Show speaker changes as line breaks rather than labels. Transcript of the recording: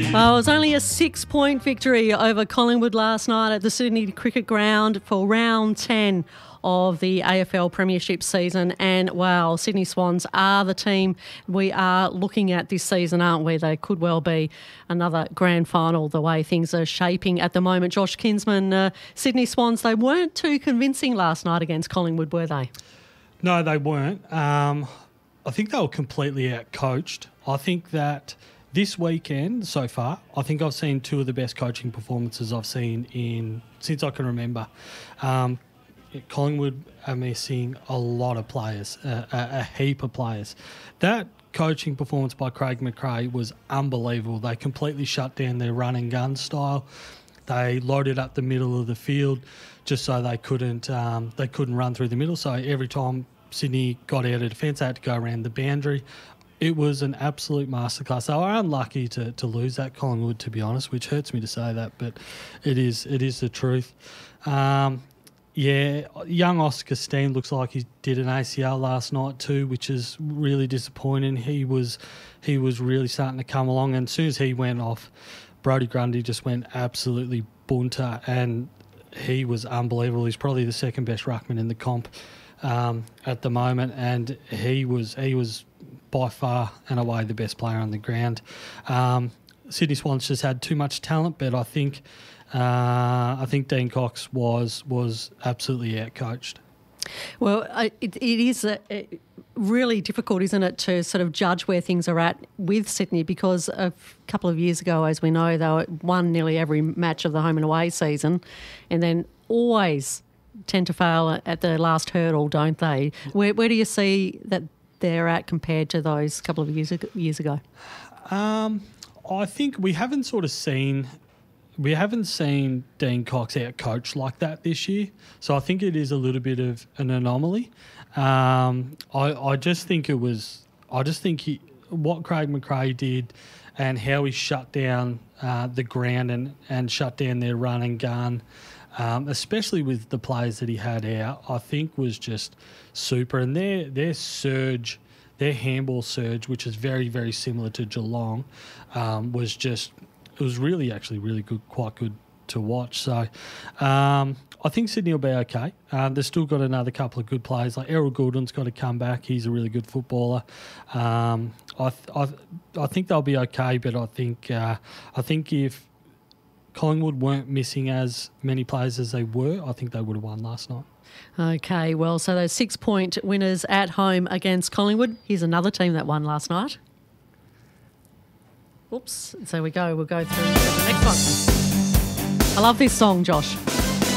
Well, it was only a 6-point victory over Collingwood last night at the Sydney Cricket Ground for round 10 of the AFL Premiership season. And, wow, Sydney Swans are the team we are looking at this season, aren't we? They could well be another grand final the way things are shaping at the moment. Josh Kinsman, Sydney Swans, they weren't too convincing last night against Collingwood, were they?
No, they weren't. I think they were completely out-coached. I think that this weekend so far, I think I've seen two of the best coaching performances I've seen since I can remember. Collingwood are missing a lot of players, a heap of players. That coaching performance by Craig McRae was unbelievable. They completely shut down their run and gun style. They loaded up the middle of the field just so they couldn't run through the middle. So every time Sydney got out of defence, they had to go around the boundary. It was an absolute masterclass. They were unlucky to lose that, Collingwood, to be honest, which hurts me to say that, but it is the truth. Young Oscar Steen looks like he did an ACL last night too, which is really disappointing. He was really starting to come along, and as soon as he went off, Brodie Grundy just went absolutely bunter, and he was unbelievable. He's probably the second best ruckman in the comp at the moment, and he was by far and away the best player on the ground. Sydney Swans just had too much talent, but I think Dean Cox was absolutely out-coached.
Well, it is really difficult, isn't it, to sort of judge where things are at with Sydney, because a couple of years ago, as we know, they won nearly every match of the home and away season, and then always tend to fail at the last hurdle, don't they? Where do you see that they're at compared to those couple of years ago?
I think we haven't seen Dean Cox out-coached like that this year, so I think it is a little bit of an anomaly. I just think what Craig McRae did and how he shut down the ground and shut down their run and gun, especially with the players that he had out, I think was just super. And their surge, their handball surge, which is very, very similar to Geelong, it was really good, quite good to watch. So I think Sydney will be okay. They've still got another couple of good players. Like Errol Goulden's got to come back. He's a really good footballer. I think they'll be okay, but I think if Collingwood weren't missing as many players as they were, I think they would have won last night.
Okay, well, so those 6-point winners at home against Collingwood. Here's another team that won last night. Oops, so we'll go through the next one. I love this song, Josh.